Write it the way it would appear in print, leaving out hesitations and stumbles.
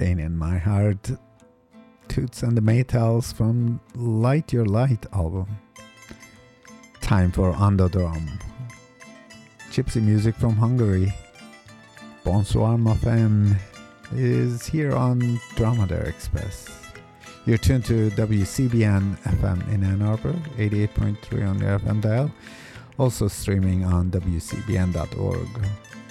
Pain in My Heart, Toots and the Maytals from Light Your Light album. Time for Underdrum. Gypsy music from Hungary. Bonsoir ma femme is here on Dromedary Express. You're tuned to WCBN FM in Ann Arbor, 88.3 on the FM dial. Also streaming on WCBN.org.